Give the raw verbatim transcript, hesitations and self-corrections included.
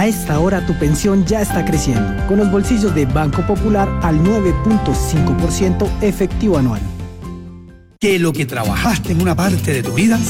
A esta hora tu pensión ya está creciendo, con los bolsillos de Banco Popular al nueve punto cinco por ciento efectivo anual. Que lo que trabajaste en una parte de tu vida